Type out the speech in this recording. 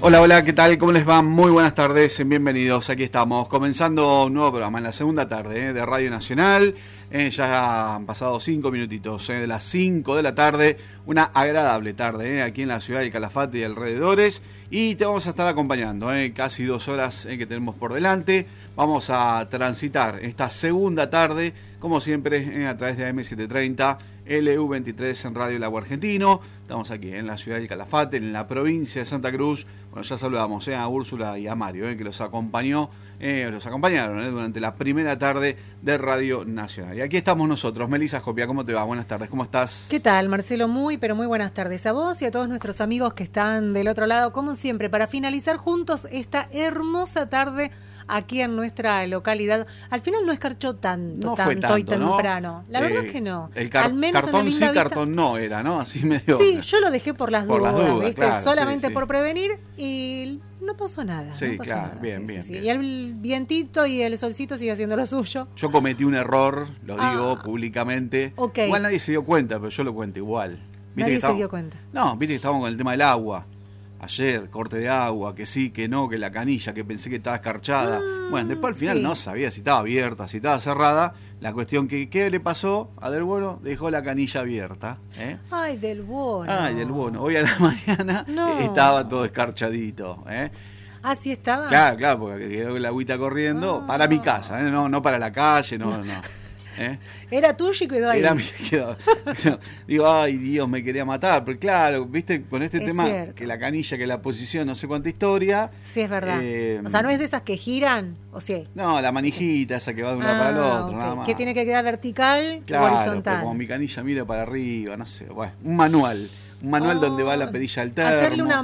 Hola, hola, ¿qué tal? ¿Cómo les va? Muy buenas tardes, bienvenidos. Aquí estamos, comenzando un nuevo programa en la segunda tarde de Radio Nacional. Ya han pasado 5 minutitos de las 5 de la tarde. Una agradable tarde aquí en la ciudad del Calafate y alrededores. Y te vamos a estar acompañando casi 2 horas que tenemos por delante. Vamos a transitar esta segunda tarde, como siempre, a través de AM730. LU23 en Radio El Agua Argentino. Estamos aquí en la ciudad del Calafate, en la provincia de Santa Cruz. Bueno, ya saludamos a Úrsula y a Mario, que los acompañaron durante la primera tarde de Radio Nacional. Y aquí estamos nosotros. Melissa Scopia, ¿cómo te va? Buenas tardes, ¿cómo estás? ¿Qué tal, Marcelo? Muy buenas tardes a vos y a todos nuestros amigos que están del otro lado, como siempre, para finalizar juntos esta hermosa tarde aquí en nuestra localidad. Al final no escarchó tanto y temprano. La verdad es que no. Al menos cartón sí, cartón no era, ¿no? Así medio. Sí, yo lo dejé por las dudas, ¿viste? Claro, solamente sí. por prevenir y no pasó nada. Sí, no pasó claro, nada. bien. Y el vientito y el solcito sigue haciendo lo suyo. Yo cometí un error, lo digo públicamente. Okay. Igual nadie se dio cuenta, pero yo lo cuento igual. Nadie se dio cuenta. No, viste que estábamos con el tema del agua. Ayer, corte de agua, que sí, que no, que la canilla, que pensé que estaba escarchada. Bueno, después al final no sabía si estaba abierta, si estaba cerrada. La cuestión que, ¿qué le pasó a Del Bono? Dejó la canilla abierta. Ay, Del Bono. Ay, Del Bono. Hoy a la mañana estaba todo escarchadito. Ah, ¿sí estaba? Claro, porque quedó la agüita corriendo para mi casa, no para la calle, no. Era tuyo y quedó ahí. Quedó. Digo, ay Dios, me quería matar. Pero claro, viste, con este tema, cierto, que la canilla, que la posición, no sé cuánta historia. Sí, es verdad. O sea, ¿no es de esas que giran? ¿O sí? No, la manijita, esa que va de un lado para el otro. Okay. Nada más. Que tiene que quedar vertical claro, o horizontal. Como mi canilla mira para arriba, no sé. Bueno, un manual donde va la perilla al termo. Hacerle una